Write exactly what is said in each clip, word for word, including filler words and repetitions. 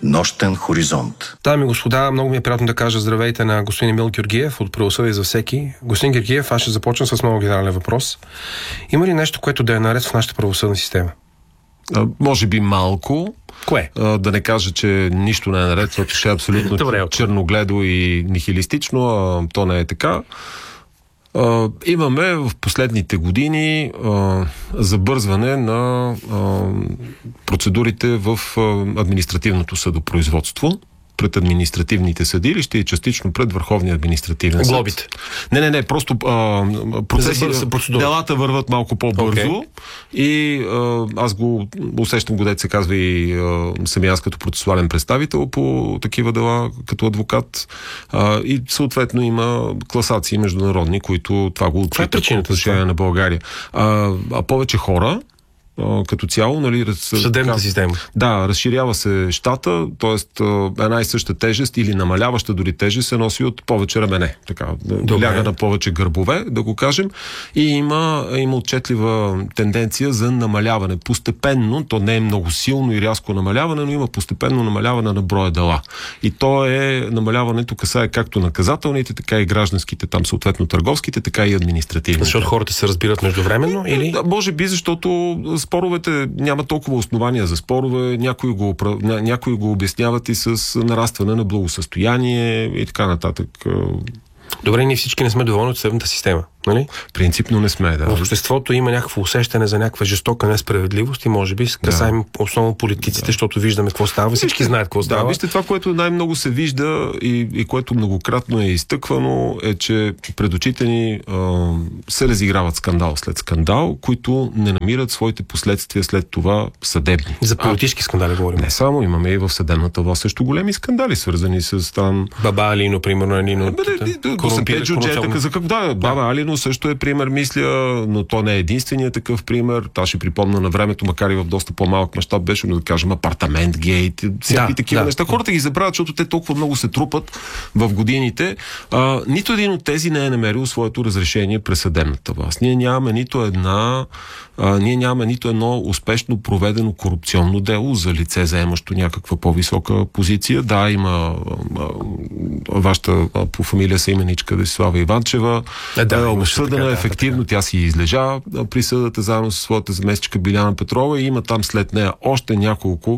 Нощен хоризонт. Дами и господа, много ми е приятно да кажа здравейте на господин Емил Георгиев от Правосъдие за всеки. Господин Георгиев, аз ще започна с много генерален въпрос. Има ли нещо, което да е наред в нашата правосъдна система? А, може би малко. Кое? А, да не кажа, че нищо не е наред, защото ще е абсолютно Добре, черногледо и нихилистично, а то не е така. А, имаме в последните години а, забързване на а, процедурите в а, административното съдопроизводство пред административните съдилища и частично пред Върховния административен съд. Глобите? Не, не, не, просто а, процеси, делата върват малко по-бързо okay. и а, аз го усещам, го дете се казва и а, сами аз като процесуален представител по такива дела, като адвокат а, и съответно има класации международни, които това го отчитат по отношение на България. А, а повече хора като цяло, нали, раз... съдебната система. Да, разширява се щата, т.е. една и съща тежест или намаляваща дори тежест се носи от повече рамене. Така, Добре. Ляга на повече гърбове, да го кажем. И има, има отчетлива тенденция за намаляване. Постепенно, то не е много силно и рязко намаляване, но има постепенно намаляване на броя дела. И то е, намаляването касае както наказателните, така и гражданските, там съответно търговските, така и административните. Защото хората се разбират междувременно или? Да, може би, защото споровете няма толкова основания за спорове, някои го, някои го обясняват и с нарастване на благосъстояние и така нататък. Добре, ние всички не сме доволни от съдебната система, нали? Принципно не сме, да. В обществото има някакво усещане за някаква жестока несправедливост и може би касаем да. основно политиците, да. защото виждаме какво става. Всички знаят какво става. Да, вижте, това, което най-много се вижда и, и което многократно е изтъквано, е, че пред очите ни а, се разиграват скандал след скандал, които не намират своите последствия след това съдебни. За политически скандали говорим. Не само, имаме и в съдебната власт също големи скандали, свързани с там... Баба Алино, примерно, Алино. За как, да, баба Алино също е пример, мисля, но то не е единствения такъв пример. Та ще припомня на времето, макар и в доста по-малък мащаб беше, но да кажем апартамент гейт, всякакви да, такива да. неща. Хората ги забравят, защото те толкова много се трупат в годините. А, нито един от тези не е намерил своето разрешение през съдебната власт. Ние нямаме нито една а, ние нямаме нито едно успешно проведено корупционно дело за лице, заемащо някаква по-висока позиция. Да, има а, а, вашата а, по фамилия са именичка Десислава Иванчева. Е, да, осъдена е ефективно, тя си излежа присъдата заедно с своята заместничка Биляна Петрова и има там след нея още няколко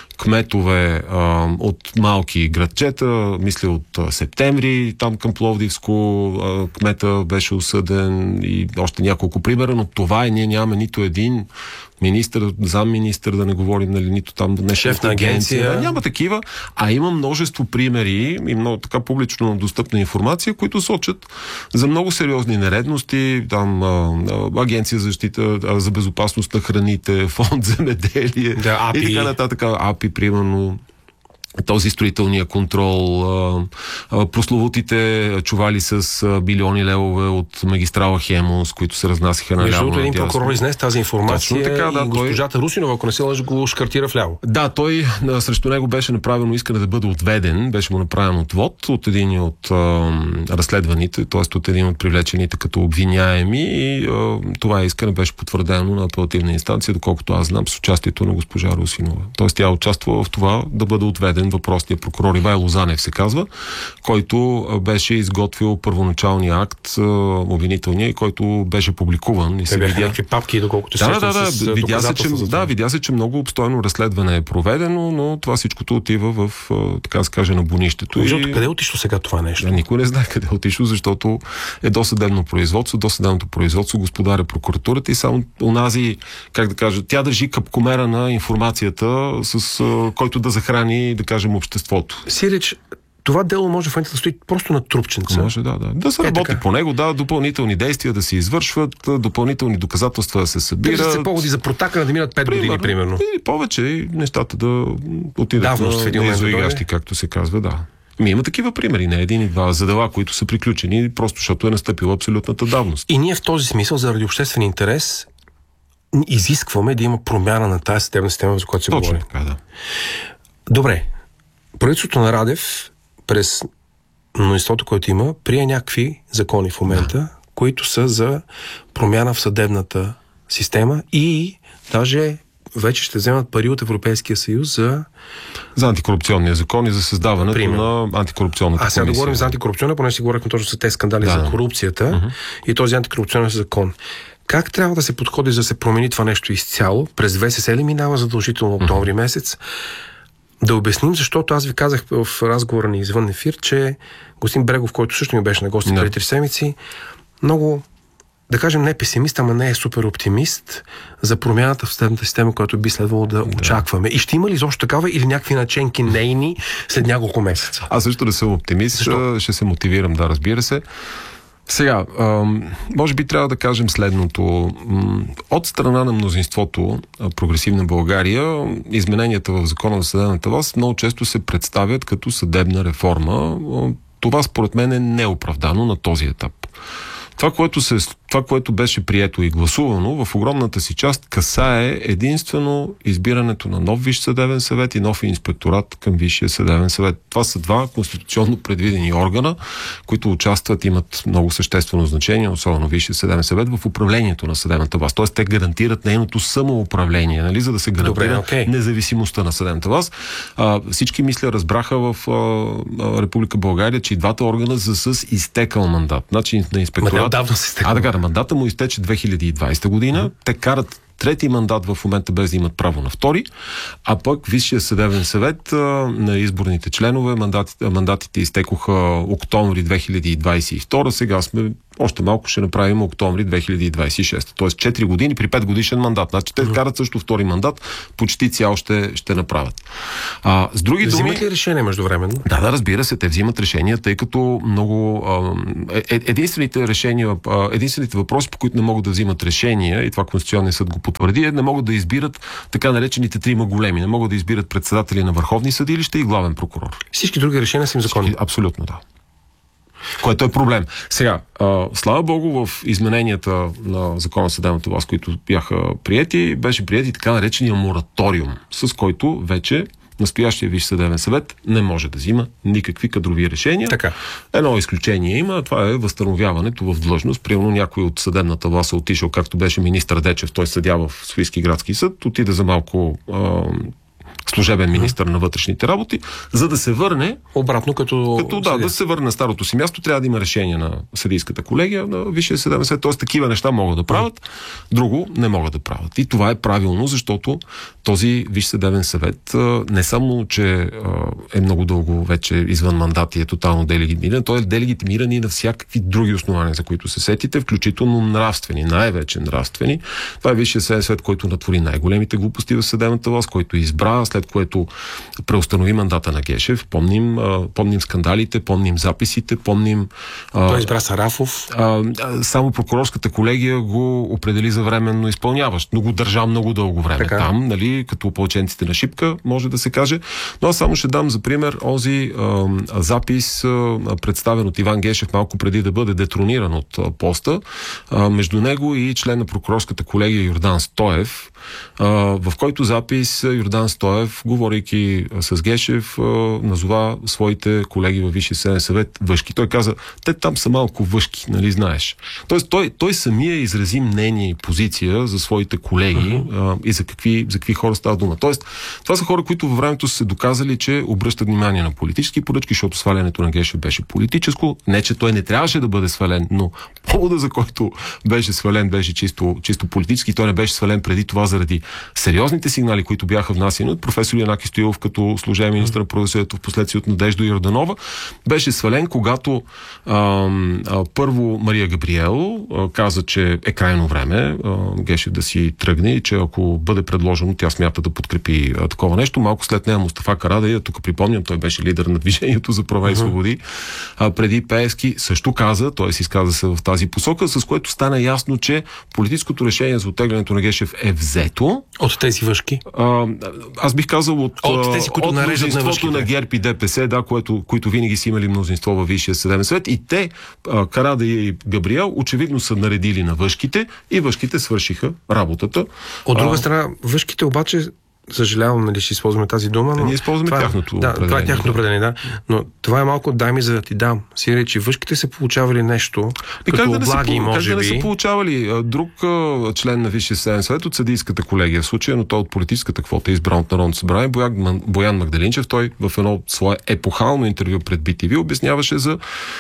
кметове а, от малки градчета, мисля от а, септември, там към Пловдивско а, кмета беше осъден и още няколко примера, но това е, ние нямаме нито един министър, замминистър, да не говорим, нали, нито там до шеф на агенция. Да, няма такива, а има множество примери и много така публично достъпна информация, които сочат за много сериозни нередности, там а, агенция за защита, а, за безопасност на храните, фонд земеделие да, и така нататък. АПИ, примерно, този строителния контрол, а, а, прословутите чували с а, билиони левове от магистрала Хемус, които се разнасяха на ляво. Защото един прокурор изнес тази информация така, да, и госпожата той... Русинова, ако не се лъжа, го шкартира вляво. Да, той а, срещу него беше направено искане да бъде отведен, беше му направен отвод от един от а, разследваните, т.е. от един от привлечените като обвиняеми и а, това искане беше потвърдено на апелативна инстанция, доколкото аз знам, с участието на госпожа Русинова. Тоест тя участва в това да бъде отведен въпросният прокурор Ивайло Занев се казва, който беше изготвил първоначалния акт, обвинителния, и който беше публикуван. И се видя някакви папки, доколкото да, да, да, с видя се, че, да, видя се, че много обстойно разследване е проведено, но това всичкото отива в, така да се каже, на бунището. Защото и... къде е отишло сега това нещо? Да, никой не знае къде е отишло, защото е досъдебно производство, досъдебното производство господаря прокуратурата и само онази, как да кажа, тя държи капкомера на информацията, с който да захрани, да кажем, обществото. Сирич, това дело може в момента да стои просто на трупченца. Може, да, да. Да се е, работи така по него, да, допълнителни действия да се извършват, допълнителни доказателства да се събират. Да се поводи за протакане да минат пет години, примерно. Или повече, и нещата да отидат да, на, на изоигащи, както се казва, да. Ми има такива примери, не един и два, за дела, които са приключени, просто защото е настъпила абсолютната давност. И ние в този смисъл, заради обществен интерес, изискваме да има промяна на тази съдебна система, за която се Точно говори. така, да. Добре. Правителството на Радев през мнозинството, което има, прие някакви закони в момента, да. които са за промяна в съдебната система и даже вече ще вземат пари от Европейския съюз за... За антикорупционния закон и за създаването Примерно. на антикорупционната комисия. А сега комисия. да говорим за антикорупционна, понеже си говорихме точно за тези скандали да. за корупцията uh-huh. и този антикорупционен закон. Как трябва да се подходи, за да се промени това нещо изцяло? През ВСС ли минава задължително октомври uh-huh. месец? Да обясним, защото аз ви казах в разговора ни извън ефир, че господин Брегов, който също ми беше на гости преди три седмици, много, да кажем, не песимист, ама не е супер оптимист за промяната в съдебната система, която би следвало да, да очакваме. И ще има ли изобщо такава или някакви наченки нейни след няколко месеца? Аз също да съм оптимист, Защо? ще се мотивирам, да, разбира се. Сега, може би трябва да кажем следното. От страна на мнозинството прогресивна България, измененията в закона за съдебната власт много често се представят като съдебна реформа. Това според мен е неоправдано на този етап. Това, което, се, това, което беше прието и гласувано, в огромната си част касае единствено избирането на нов Висш съдебен съвет и нов инспекторат към Висшия съдебен съвет. Това са два конституционно предвидени органа, които участват, имат много съществено значение, особено Висшия съдебен съвет, в управлението на съдебната власт. Тоест, те гарантират нейното самоуправление, нали, за да се гарантира Добре, okay. независимостта на съдебната власт. А, всички, мисля, разбраха в а, Република България, че и двата органа са с изтекал мандат. Значи на инспекторат. А, така, мандата му изтече две хиляди и двадесета година. Mm-hmm. Те карат трети мандат в момента без да имат право на втори, а пък Висшия съдебен съвет а, на изборните членове, мандатите, мандатите изтекоха октомври две хиляди двадесет и втора, сега сме още малко ще направим октомври две хиляди двадесет и шеста. Тоест четири години при пет годишен мандат. Значи те карат също втори мандат, почти цял ще, ще направят. А, с други думи... Взимат ли решение междувременно? Да, да, разбира се, те взимат решения, тъй като много... Е, единствените решения, единствените въпроси, по които не могат да взимат решения, и това Конституционният съд го потвърди, е, не могат да избират така наречените трима големи. Не могат да избират председатели на върховни съдилища и главен прокурор. Всички други решения са им законни. Абсолютно, да. Което е проблем. Сега, а, слава Богу, в измененията на закона за съдебната власт, които бяха приети, беше приети така наречения мораториум, с който вече настоящия Висш съдебен съвет не може да взима никакви кадрови решения. Така. Едно изключение има, това е възстановяването в длъжност. Примерно някой от съдебната власт е отишъл, както беше министър Дечев, той съдя в Софийски градски съд, отиде за малко... А, служебен министър mm-hmm. на вътрешните работи, за да се върне обратно като... като да, да се върне на старото си място, трябва да има решение на съдийската колегия, на Висшия съдебен съвет, т.е. такива неща могат да правят, mm-hmm. друго не могат да правят. И това е правилно, защото този Висш съдебен съвет не само, че е много дълго вече извън мандат и е тотално делегитимиран, той е делегитимиран и на всякакви други основания, за които се сетите, включително нравствени, най-вече нравствени. Това е Висшия съдебен съвет, който натвори най-големите глупости в съдебната власт, който избра, след което преустанови мандата на Гешев. Помним, а, помним скандалите, помним записите, помним... А, Той избра Сарафов. А, а, само прокурорската колегия го определи за временно изпълняващ, но го държа много дълго време така. Там, нали, като опълченците на Шипка, може да се каже. Но аз само ще дам за пример онзи а, запис, а, представен от Иван Гешев малко преди да бъде детрониран от а, поста, а, между него и член на прокурорската колегия Йордан Стоев, а, в който запис Йордан Стоев, говорейки с Гешев, назова своите колеги във Висшия съдебен съвет въшки. Той каза, те там са малко въшки, нали знаеш. Тоест той, той самия изрази мнение и позиция за своите колеги uh-huh. а, и за какви, за какви хора става дума. Тоест, това са хора, които във времето са се доказали, че обръщат внимание на политически поръчки, защото свалянето на Гешев беше политическо. Не, че той не трябваше да бъде свален, но повода, за който беше свален, беше чисто, чисто политически. Той не беше свален преди това заради сериозните сигнали, които бяха внасени от професор Янаки Стоилов като служебен министър на правосъдието, в последствие от Надежда Йорданова, беше свален, когато а, а, първо Мария Габриел а, каза, че е крайно време а, Гешев да си тръгне и че ако бъде предложено, тя смята да подкрепи а, такова нещо. Малко след нея Мустафа Карадайъ, тук припомням, той беше лидер на Движението за права и свободи, а, преди Пеевски също каза, той си изказа се в тази посока, с което стана ясно, че политическото решение за оттеглянето на Гешев е взето. От тези въшки? А, аз бих казал от, от тези, които от мнозинството на, на ГЕРБ и ДПС, да, което, които винаги си имали мнозинство във Висшия съдебен съвет. И те, Карадайъ и Габриел, очевидно са наредили на въшките и въшките свършиха работата. От друга а... страна, въшките обаче съжалявам, нали, ще използваме тази дума, но... Ние използваме това, тяхното да, определение. Това е тяхното определение, да. Но това е малко дай ми за да ти дам. Си речи, въшките са получавали нещо, и като как да облаги, са, може как би. да не са получавали? Друг а, член на Висшия съдебен съвет от съдийската колегия в случая, но той от политическата квота е избран от Народното събрание, Боян, Боян Магдалинчев, той в едно свое епохално интервю пред Би Ти Ви обясняваше за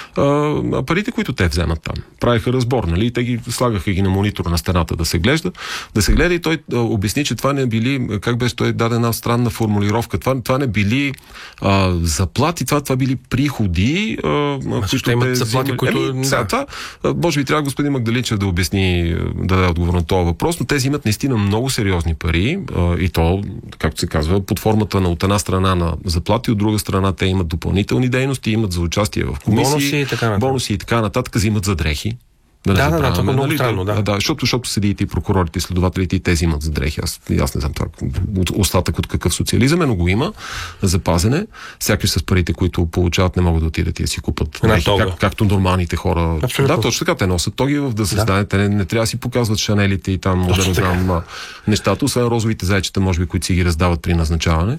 а, парите, които те вземат там. Правиха разбор, нали? Те ги слагаха ги на монитора на стената да се гледа, да се гледа и той а, обясни, че това не били, как беше той даде една странна формулировка. Това, това не били а, заплати, това, това били приходи, а, а, които те имат заплати, които... Еми, да. Това, може би трябва господин Магдалинчев да обясни, да даде отговор на този въпрос, но тези имат наистина много сериозни пари а, и то, както се казва, под формата на от една страна на заплати, от друга страна те имат допълнителни дейности, имат за участие в комисии, бонуси и така нататък. Бонуси и така нататък, взимат за дрехи. Да, да, да, да, това е много нали, странно, да. да. Защото, защото съдиите и прокурорите и следователите и тези имат за дрехи. Аз, аз не знам това, остатък от какъв социализъм е, но го има запазене. Сякаш с парите, които получават, не могат да отидат и да си купат дрехи, как, както нормалните хора. Абсолютно. Да, точно така, те носят тоги в да заседание. Да. Те не, не трябва да си показват шанелите и там, да не знам, нещата, освен розовите зайчета, може би, които си ги раздават при назначаване.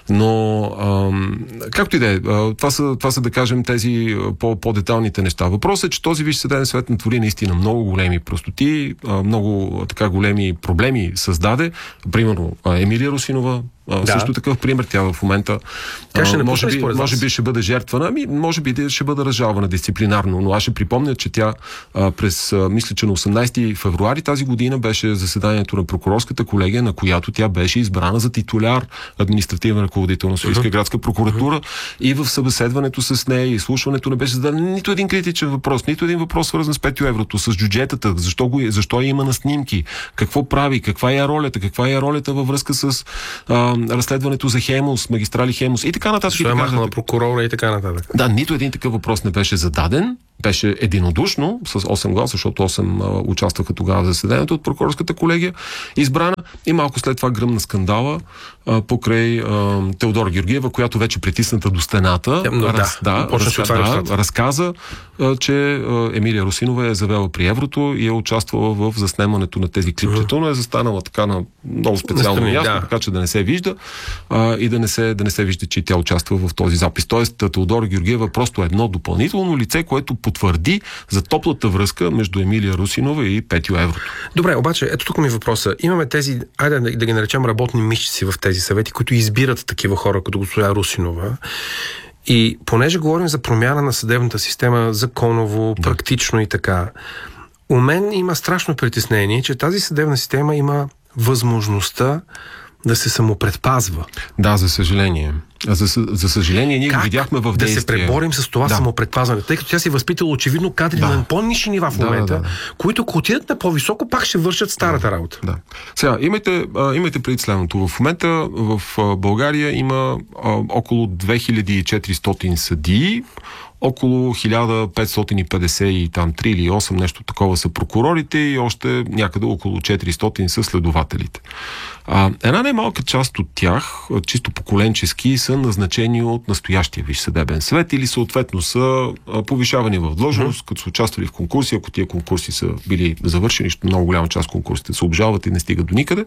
Но, ам, както и да е, това са, това са, да кажем, тези по, по-деталните неща. Въпросът е, че този Висш съдебен съвет натвори наистина много големи простоти, много така големи проблеми създаде. Примерно Емилия Русинова, да. Също такъв пример, тя в момента а, може, би, може би ще бъде жертвана, ами може би ще бъде разжалвана дисциплинарно, но аз ще припомня, че тя а, през, а, мисля, че на осемнайсети февруари тази година беше заседанието на прокурорската колегия, на която тя беше избрана за титуляр административен ръководител на Софийска uh-huh. градска прокуратура uh-huh. и в събеседването с нея и изслушването не беше зададен нито един критичен въпрос, нито един въпрос свързан с пет еврото, с джуджетата, защо, го, защо я има на снимки, какво прави, каква е ролята, каква е ролята във връзка с а, разследването за Хемус, магистрали Хемус и така нататък. Защо е махнала прокурора и така нататък. Да, нито един такъв въпрос не беше зададен. Беше единодушно, с осем гласа, защото осем а, участваха тогава в заседанието от прокурорската колегия, избрана и малко след това гръмна скандала а, покрай а, Теодора Георгиева, която вече притисната до стената, Е, но, раз, да, да, разка, да, разказа, а, че а, Емилия Русинова е завела при Еврото и е участвала в заснемането на тези клипчета, но е застанала така на много специално място, да. Така че да не се вижда а, и да не се, да не се вижда, че тя участва в този запис. Тоест, Теодора Георгиева просто е едно допълнително лице, което потвърди за топлата връзка между Емилия Русинова и Петю Еврото. Добре, обаче, ето тук ми въпроса. Имаме тези, айде да, да ги наречем работни мишци в тези съвети, които избират такива хора, като госпожа Русинова. И понеже говорим за промяна на съдебната система законово, да. Практично и така, у мен има страшно притеснение, че тази съдебна система има възможността да се самопредпазва. Да, за съжаление. За, за съжаление, ние как го видяхме в действие. Да се преборим с това да. самопредпазване, тъй като тя си възпитала очевидно кадри да. на по-нисши нива в момента, да, да, да. които ако отидат на по-високо, пак ще вършат старата да. работа. Да. Сега, имайте, а, имайте преди следното. В момента в а, България има а, около две хиляди и четиристотин съдии, около хиляда петстотин и петдесет и три или осем, нещо такова са прокурорите и още някъде около четиристотин са следователите. А, една немалка част от тях, чисто поколенчески, са назначени от настоящия Висш съдебен съвет или съответно са а, повишавани в длъжност, mm-hmm. като са участвали в конкурси, ако тия конкурси са били завършени, защото много голяма част от конкурсите се обжалват и не стигат до никъде.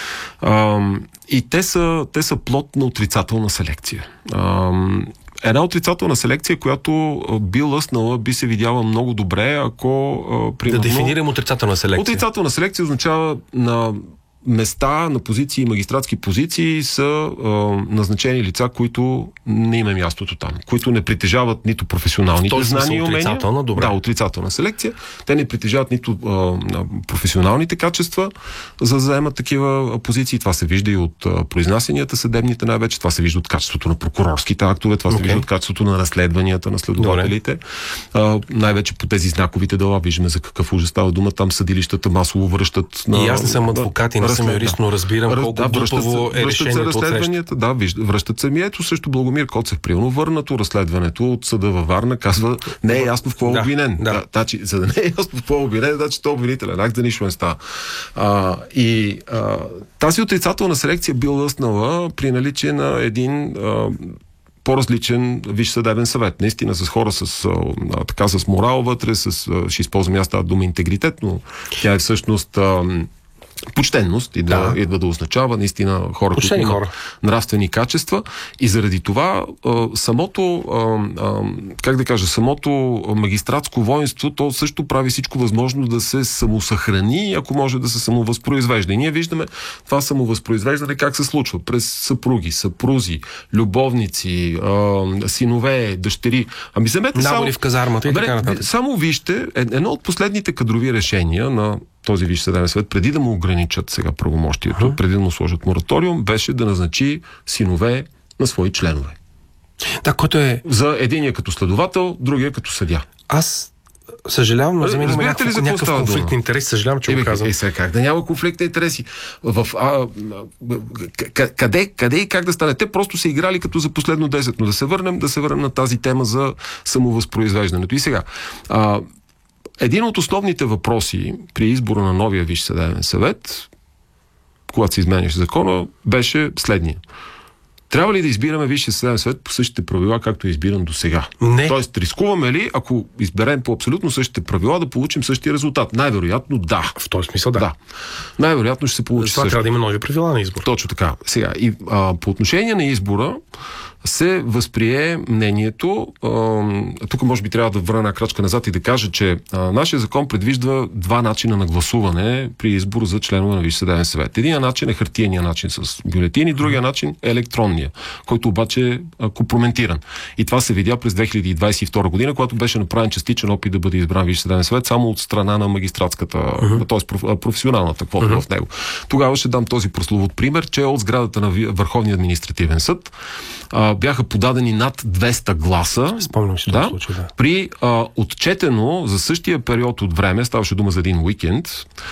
А, и те са, те са плод на отрицателна селекция. А, Една отрицателна селекция, която би лъснала, би се видяла много добре, ако примерно... Да дефинирам отрицателна селекция. Отрицателна селекция означава на места, на позиции, магистратски позиции са а, назначени лица, които не има мястото там, които не притежават нито професионалните знания и умения. Добре. Да, отрицателна селекция. Те не притежават нито а, професионалните качества, за да заемат такива позиции. Това се вижда и от а, произнасянията съдебните най-вече. Това се вижда от качеството на прокурорските актове, това okay. се вижда от качеството на разследванията на следователите. А, най-вече по тези знаковите дела виждаме за какъв ужас става дума. Там съдилищата масово връщат на... И аз не съм адвокат и не съм юрист, но разбирам Раз, колко да, глупаво е решението от разследванията. Да, вижда, връщат се ми. Ето също Благомир Коцев, примерно, върнато разследването от съда във Варна, казва, не е ясно в какво е да, обвинен. Да. Да, значи, за да не е ясно в какво е обвинен, значи то е обвинителен акт, за нищо не става. А, и а, тази отрицателна селекция била лъснала при наличие на един а, по-различен Висш съдебен съвет. Наистина с хора с, а, така, с морал вътре, с, а, ще използвам аз тази дума интегритет, но тя е всъщност а, почтенност и да, да. идва да означава наистина хора, които имат хора. нравствени качества. И заради това а, самото, а, а, как да кажа, самото магистратско воинство, то също прави всичко възможно да се самосъхрани, ако може да се самовъзпроизвежда. И ние виждаме това самовъзпроизвеждане как се случва. През съпруги, съпрузи, любовници, а, синове, дъщери. Ами вземете само... в казармата и а, така нататък. Само вижте, едно от последните кадрови решения на този Висш съдебен съвет, преди да му ограничат сега правомощието, uh-huh. преди да му сложат мораториум, беше да назначи синове на свои членове. Да, който е... За единия като следовател, другия като съдия. Аз съжалявам, но за мен има някакъв, някакъв конфликт на интерес. Съжалявам, че е, го казвам. Е, сега как да няма конфликт на интереси? В, а, къде, къде и как да стане? Те просто са играли като за последно десет, но да се върнем, да се върнем на тази тема за самовъзпроизвеждането. И сега, а, един от основните въпроси при избора на новия Висш съдебен съвет, когато се изменяше закона, беше следния. Трябва ли да избираме Висшия съдебен съвет по същите правила, както е избиран до сега? Не. Тоест, рискуваме ли, ако изберем по абсолютно същите правила, да получим същия резултат? Най-вероятно да. В този смисъл да. да. Най-вероятно ще се получи това трябва да има нови правила на избор. Точно така. Сега, и а, по отношение на избора се възприе мнението, а, тук може би трябва да върна една крачка назад и да кажа, че а, нашия закон предвижда два начина на гласуване при избор за членове на Висш съдебен съвет. Единият начин е хартиения начин с бюлетини, другия начин е електронния, който обаче е а, компрометиран. И това се видя през две хиляди двадесет и втора година, когато беше направен частичен опит да бъде избран Висш съдебен съвет само от страна на магистратската, uh-huh. т.е. професионалната квота uh-huh. в него. Тогава ще дам този прословут пример, че от сградата на Върховния административен съд а, бяха подадени над двеста гласа. Спомням си да, случай, да. При а, отчетено за същия период от време, ставаше дума за един уикенд,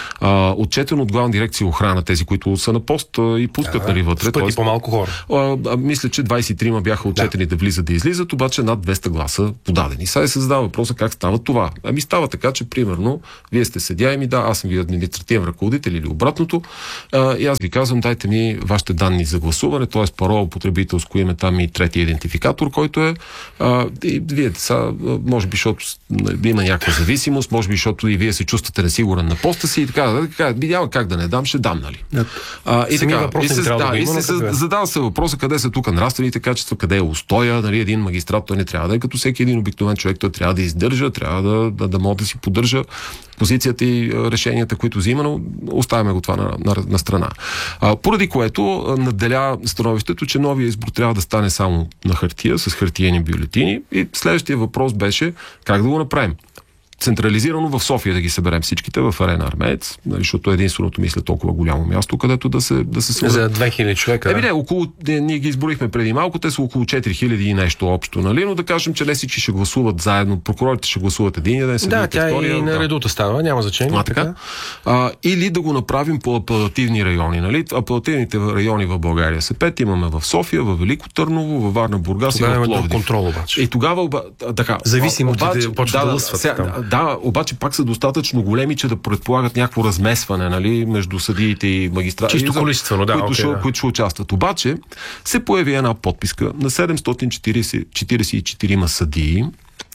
а, отчетено от Главна дирекция охрана, тези, които са на пост а, и пускат, да, нали, вътре. с пъти по-малко хора. А, а, мисля, че двадесет и трима бяха отчетени да. да влизат, да излизат, обаче над двеста гласа подадени. Сега се задава въпроса как става това. Ами става така, че примерно вие сте съдия и ми да, аз съм ви административен ръководител или обратното. А, и аз ви казвам, дайте ми вашите данни за гласуване, т.е. парола, потребителско име, там и третия идентификатор, който е а, и вие са, може би, защото има някаква зависимост, може би, защото и вие се чувствате несигурен на поста си и така, така, няма как да не дам, ще дам, нали? А, и така, и се, да, да и се, се задава се въпроса къде са тук нравствените качества, къде е устоя, нали, един магистрат, той не трябва да е като всеки един обикновен човек, той трябва да издържа, трябва да, да, да може да си поддържа позицията и решенията, които взима, но оставяме го това на, на, на страна. А, поради което надделя становището, че новия избор трябва да стане само на хартия, с хартиени бюлетини, и следващия въпрос беше как да го направим. Централизирано в София да ги съберем всичките в Арена Армеец, защото е единственото, мисля, толкова голямо място, където да се да се свързат. За две хиляди човека. Еми не, около, не, ние ги изборихме преди малко, те са около четири хиляди и нещо общо, нали? Но да кажем, че не всички ще гласуват заедно, прокурорите ще гласуват един ден, да, тя втория, и на редута става, няма значение. А, така. А, или да го направим по апелативни райони, нали? Апелативните райони в България са пет, имаме в София, в Велико Търново, във Варна, Бургас и в Пловдив. Контрол обаче. И тогава така. Зависимо да почва да лъсват. Да, обаче пак са достатъчно големи, че да предполагат някакво размесване, нали, между съдиите и магистрати. Чисто количествено, да, които, okay, ще, да. които ще участват. Обаче се появи една подписка на седемстотин четиридесет и четири съдии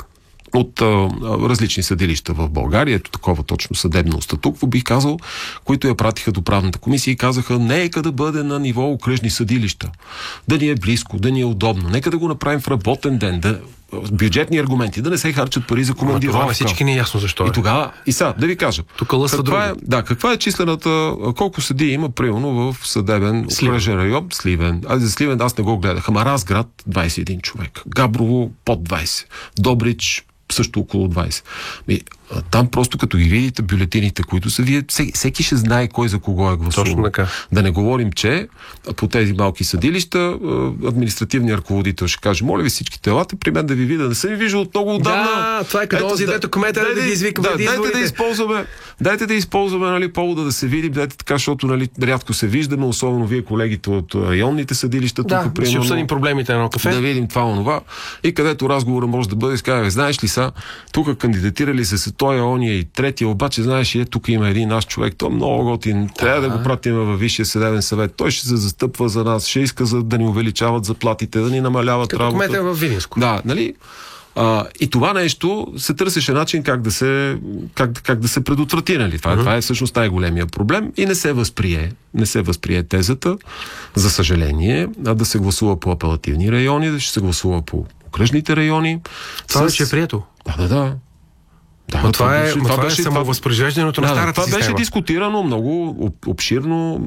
от а, различни съдилища в България, ето такова точно съдебно статукво, бих казал, които я пратиха до правната комисия и казаха, нека да бъде на ниво окръжни съдилища. Да ни е близко, да ни е удобно. Нека да го направим в работен ден, да бюджетни аргументи, да не се харчат пари за командировка. Това всички не е ясно защо е. И тогава, и сега, да ви кажа, тук лъсва друго. Е, да, каква е числената, колко съдии има, примерно, в съдебен окръжен район, Сливен. Аз за Сливен аз не го гледах. Ама Разград двадесет и един човек. Габрово под двадесет. Добрич също около двадесет. И, там просто като ги видите бюлетините, които са, вие всеки, всеки ще знае кой за кого е гласувал. Да не говорим, че по тези малки съдилища административният ръководител ще каже, моля ви всички телата, при мен да ви видя, не съм ви виждал от много отдавна. Да, това е като този, да, дето комета да, да ги извикам. Да, дайте да използваме, дайте да използваме, нали, повода да се видим, дайте така, защото, нали, рядко се виждаме, особено вие колегите от районните съдилища. Да, тук, примерно, ще обсъдим проблемите на едно кафе. Да видим това, онова. И където разговора може да бъде, скаже, знаеш ли са, тук кандидатирали се с той, ония и третия, обаче знаеш ли, тук има един наш човек, той е много готин, трябва да го пратим във Висшия съдебен съвет, той ще се застъпва за нас, ще иска за да ни увеличават заплатите, да ни намаляват като работа. Като кмета във Видинско. Да, нали? А, и това нещо се търсеше начин как да се, как, как да се предотврати. Нали? Това, uh-huh. това е всъщност най-големия проблем и не се възприе. Не се възприе тезата, за съжаление, а да се гласува по апелативни райони, да ще се гласува по окръжните райони. Това вече е прието. Да, да, да. Да, но това, беше, е, това, това беше самовъзпроизвеждането на да, старата това система. Това беше дискутирано много обширно.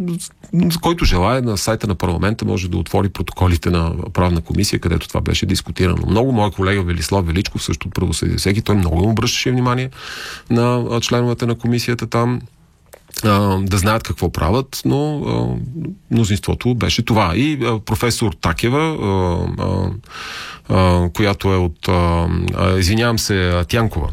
За който желая, на сайта на парламента може да отвори протоколите на правна комисия, където това беше дискутирано. Много моя колега Велислав Величков, също от правосъдие всеки, той много им обръщаше внимание на членовете на комисията там, да знаят какво правят, но а, мнозинството беше това. И а, професор Такева, а, а, а, която е от а, а, извинявам се, Тянкова,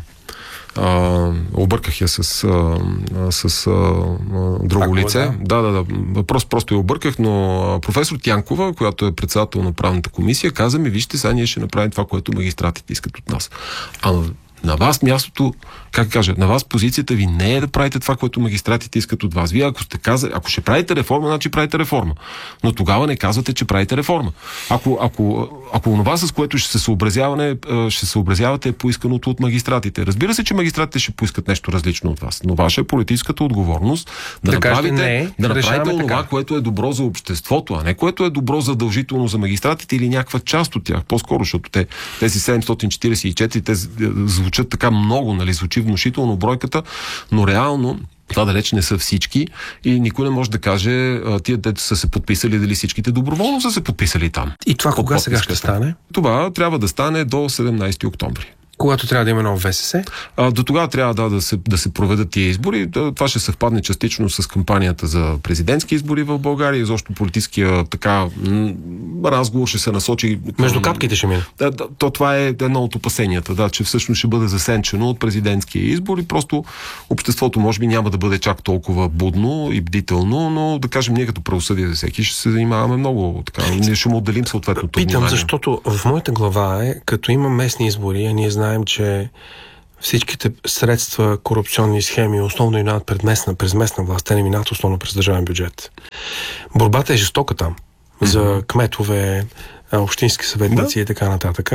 Uh, обърках я с, uh, с uh, друго Такова, лице. Да, да, да. Въпрос просто я обърках, но uh, професор Тянкова, която е председател на правната комисия, каза ми, вижте, сега ние ще направим това, което магистратите искат от нас. А на вас мястото, как кажа, на вас позицията ви не е да правите това, което магистратите искат от вас. Вие ако сте казали, ако ще правите реформа, значи правите реформа. Но тогава не казвате, че правите реформа. Ако, ако, ако онова, с което ще се съобразяване, ще се съобразявате е поисканото от магистратите. Разбира се, че магистратите ще поискат нещо различно от вас, но ваша е политическата отговорност да, да направите, не, да направите онова, което е добро за обществото, а не което е добро задължително за магистратите или някаква част от тях. По-скоро, защото те, тези седемстотин четиридесет и четири, те звучат така много, нали, звучи внушително бройката, но реално това далеч не са всички и никой не може да каже тия, дето са се подписали, дали всичките доброволно са се подписали там. И това кога сега ще стане? Това трябва да стане до седемнайсети октомври. Когато трябва да има нов ВСС? А, до тогава трябва да, да, се, да се проведат тия избори. Това ще съвпадне частично с кампанията за президентски избори в България и защо политическия така м- разговор ще се насочи... Между капките ще мине. Да, да, то това е едно от опасенията, да, че всъщност ще бъде засенчено от президентския избор и просто обществото може би няма да бъде чак толкова будно и бдително, но да кажем ние като правосъдие за всеки ще се занимаваме много така. Ние ще му отделим съответното Питам, внимание. защото в моята глава е, като има местни избори, а ние знаем, че всичките средства, корупционни схеми основно минават пред местна, през местна власт, те не минават основно през държавен бюджет. Борбата е жестока там. Mm-hmm. За кметове, общински съветници yeah. и така нататък.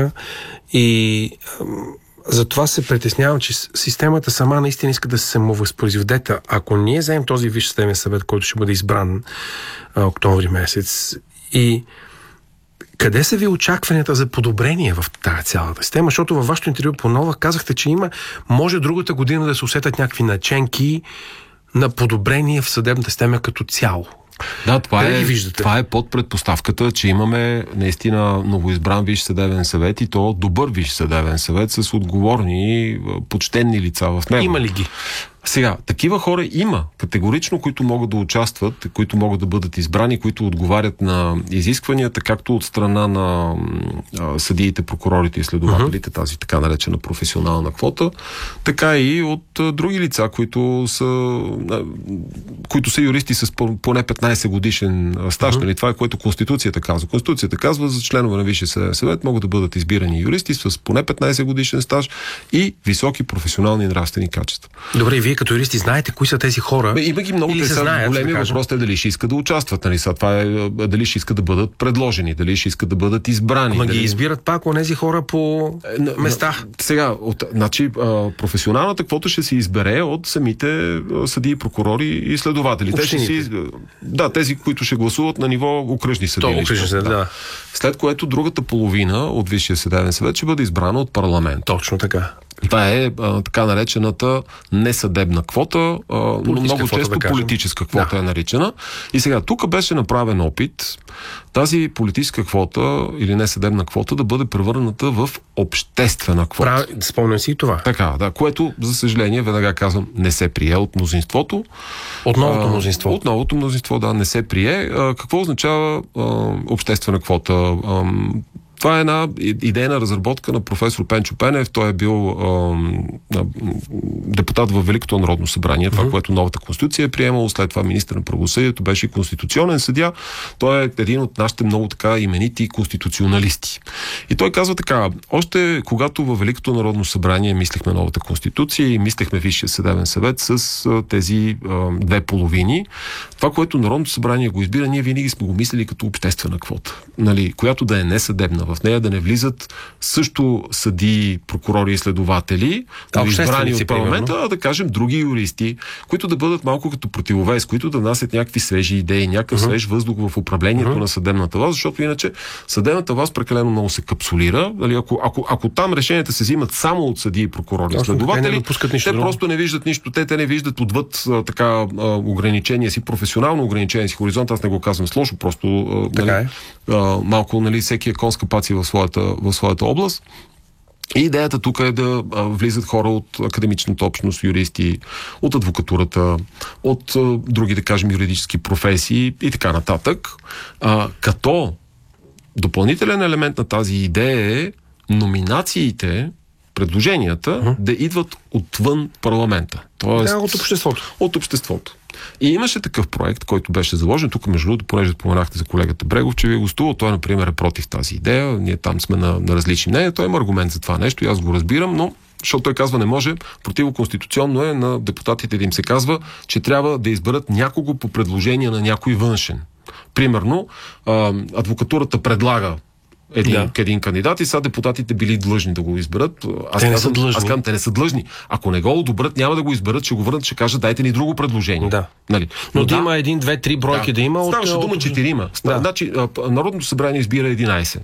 И за това се притеснявам, че системата сама наистина иска да се самовъзпроизведе. Ако ние вземем този Висш съдебен съвет, който ще бъде избран а, октомври месец, и къде са ви очакванията за подобрение в тази цялата система? Защото във вашето интервю по Нова казахте, че има, може другата година да се усетят някакви наченки на подобрение в съдебната система като цяло. Да, това е, това е под предпоставката, че имаме наистина новоизбран Висш съдебен съвет и то добър Висш съдебен съвет с отговорни, почтенни лица в него. Има ли ги? Сега, такива хора има категорично, които могат да участват, които могат да бъдат избрани, които отговарят на изискванията, както от страна на а, съдиите, прокурорите и следователите, uh-huh. тази така наречена професионална квота, така и от а, други лица, които са, а, които са юристи с поне петнайсет годишен стаж. Uh-huh. Нали? Това е което Конституцията казва. Конституцията казва, за членове на Висшия съдебен съвет могат да бъдат избирани юристи с поне петнайсет годишен стаж и високи професионални и нравствени качества. Добре, вие като юристи знаете кои са тези хора? Бе, има ги много, те са големи, да въпросът е дали ще искат да участват. Нали? Това е дали ще искат да бъдат предложени, дали ще искат да бъдат избрани. Ама дали... ги избират пак онези хора по места. Сега, от, значи, професионалната квота ще се избере от самите съдии, прокурори и следователи. Те ще си, да, тези, които ще гласуват на ниво окръжни съдилища. Да. Да. След което другата половина от Висшия съдебен съвет ще бъде избрана от парламент. Точно така. Това е а, така наречената несъдебна квота, а, но много квота, често да политическа квота да. е наричана. И сега, тук беше направен опит тази политическа квота или несъдебна квота да бъде превърната в обществена квота. Прав... Спомням си и това. Така, да, което, за съжаление, веднага казвам, не се прие от мнозинството. От новото мнозинство. От новото мнозинство, да, не се прие. А, какво означава а, обществена квота? А, Това е една идейна разработка на професор Пенчо Пенев. Той е бил а, депутат във Великото народно събрание, това, mm-hmm. което новата конституция е приемала. След това министър на правосъдието беше и конституционен съдия. Той е един от нашите много така именити конституционалисти. И той казва така, още когато във Великото народно събрание мислихме новата конституция и мислехме Висшия съдебен съвет с а, тези а, две половини, това, което Народното събрание го избира, ние винаги сме го мислили като обществена квота, нали, която да е несъдебна В нея да не влизат също съдии, прокурори и следователи, да, избрани от парламента, а да кажем други юристи, които да бъдат малко като противовес, които да внасят някакви свежи идеи, някакъв uh-huh. свеж въздух в управлението uh-huh. на съдебната власт, защото иначе съдебната власт прекалено много се капсулира. Дали, ако, ако, ако там решенията се взимат само от съдии, прокурори и следователи, те, те просто не виждат нищо, те, те не виждат отвъд а, така а, ограничения си, професионално ограничения си хоризонт, аз не го казвам с лошо, просто а, нали, е. а, малко, нали, всеки е кон с капаци в своята, в своята област. И идеята тук е да а, влизат хора от академичната общност, юристи, от адвокатурата, от а, други, да кажем, юридически професии и така нататък. А, като допълнителен елемент на тази идея е номинациите, предложенията uh-huh. да идват отвън парламента. Тоест, да, от обществото. От обществото. И имаше такъв проект, който беше заложен. Тук, между другото, понеже споменахте за колегата Брегов, че ви е гостувал, той, например, е против тази идея. Ние там сме на, на различни мнения. Той има аргумент за това нещо и аз го разбирам, но защото той казва не може, противоконституционно е на депутатите да им се казва, че трябва да изберат някого по предложение на някой външен. Примерно, адвокатурата предлага Един, да. един кандидат и сега депутатите били длъжни да го изберат. Аз те не казвам, са длъжни. Аз казвам, те не са длъжни. Ако не го одобрят, няма да го изберат, ще го върнат, ще кажат, дайте ни друго предложение. Да. Нали? Но, Но да има един, две, три бройки да, да има. Ставаше от... дума четирима. Да. Значи, Народното събрание избира единайсет.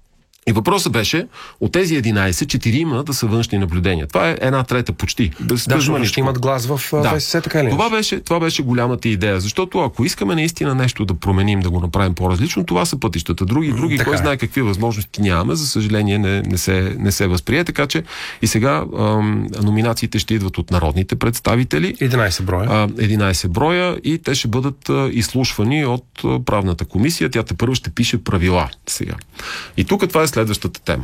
И въпросът беше от тези единайсет, четирима да са външни наблюдения. Това е една трета почти. Без, да, без ще имат глас в да. ВСС, така ли? Това беше, това беше голямата идея, защото ако искаме наистина нещо да променим, да го направим по-различно, това са пътищата. Други, други, кой знае какви възможности нямаме, за съжаление не, не, се, не се възприе, така че и сега ам, номинациите ще идват от народните представители. единайсет броя. А, единайсет броя и те ще бъдат а, изслушвани от а, правната комисия. Тя тепърво ще пише правила сега. И тук това е следващата тема.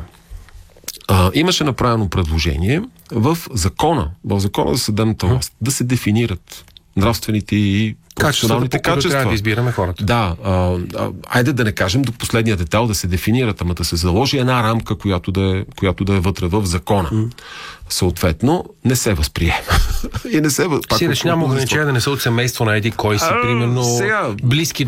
А, имаше направено предложение в закона, в закона за съдебната власт, да се дефинират нравствените и професионалните качества. Трябва да избираме хората. Да, а, а, айде да не кажем до последния детайл да се дефинират, ама да се заложи една рамка, която да е, която да е вътре в закона. Mm. Съответно, не се възприема. И не се възприема. Си реч няма ограничение да не са от семейство на еди кой си, а, примерно сега... близки